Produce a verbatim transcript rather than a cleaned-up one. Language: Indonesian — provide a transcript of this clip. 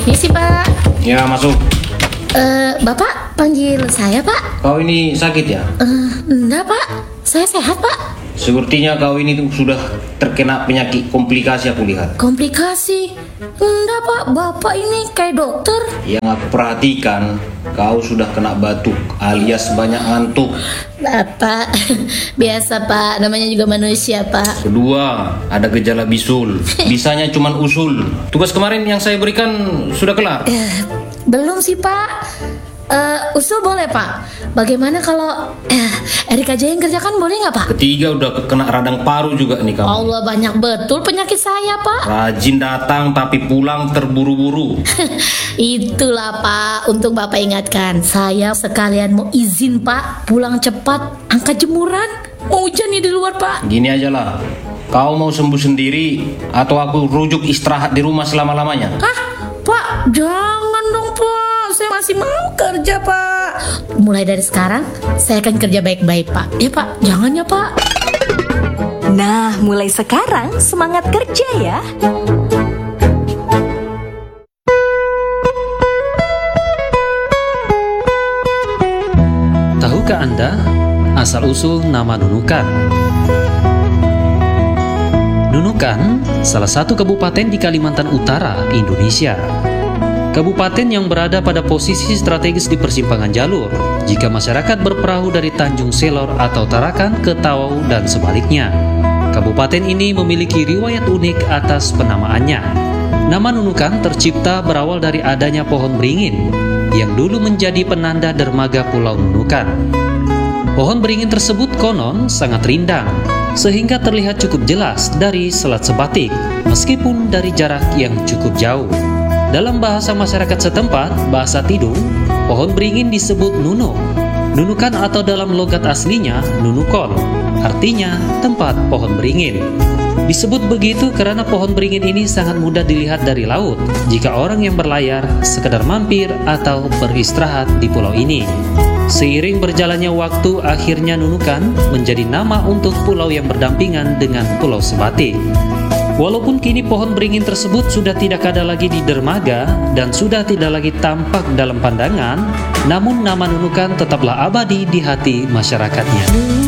Misi Pak. Ya, masuk. Eh, Bapak panggil saya Pak? Kau ini sakit ya? Eh, enggak Pak, saya sehat Pak. Sepertinya kau ini tuh sudah terkena penyakit komplikasi aku lihat. Komplikasi? Enggak Pak, Bapak ini kayak dokter. Yang aku perhatikan, kau sudah kena batuk alias banyak ngantuk. Bapak, biasa Pak, namanya juga manusia Pak. Kedua, ada gejala bisul. Bisanya cuman usul. Tugas kemarin yang saya berikan sudah kelar. Eh, belum sih Pak. Eh, usul boleh Pak. Bagaimana kalau eh, Erik aja yang kerjakan, boleh nggak Pak? Ketiga, udah kena radang paru juga nih kamu. Allah, banyak betul penyakit saya Pak. Rajin datang tapi pulang terburu-buru. Itulah Pak, untuk Bapak ingatkan. Saya sekalian mau izin Pak, pulang cepat, angkat jemuran. Mau hujan nih di luar Pak. Gini aja lah, kau mau sembuh sendiri atau aku rujuk istirahat di rumah selama-lamanya? Hah? Pak, jangan dong Pak. Saya masih mau kerja Pak. Mulai dari sekarang, saya akan kerja baik-baik Pak. Ya Pak, jangan ya Pak. Nah, mulai sekarang semangat kerja ya. Tahukah Anda asal-usul nama Nunukan? Nunukan, salah satu kabupaten di Kalimantan Utara, Indonesia. Kabupaten yang berada pada posisi strategis di persimpangan jalur jika masyarakat berperahu dari Tanjung Selor atau Tarakan ke Tawau dan sebaliknya. Kabupaten ini memiliki riwayat unik atas penamaannya. Nama Nunukan tercipta berawal dari adanya pohon beringin yang dulu menjadi penanda dermaga Pulau Nunukan. Pohon beringin tersebut konon sangat rindang, sehingga terlihat cukup jelas dari Selat Sebatik, meskipun dari jarak yang cukup jauh. Dalam bahasa masyarakat setempat, bahasa Tidung, pohon beringin disebut Nunu. Nunukan atau dalam logat aslinya Nunukon, artinya tempat pohon beringin. Disebut begitu karena pohon beringin ini sangat mudah dilihat dari laut jika orang yang berlayar sekedar mampir atau beristirahat di pulau ini. Seiring berjalannya waktu, akhirnya Nunukan menjadi nama untuk pulau yang berdampingan dengan Pulau Sebatik. Walaupun kini pohon beringin tersebut sudah tidak ada lagi di dermaga dan sudah tidak lagi tampak dalam pandangan, namun nama Nunukan tetaplah abadi di hati masyarakatnya.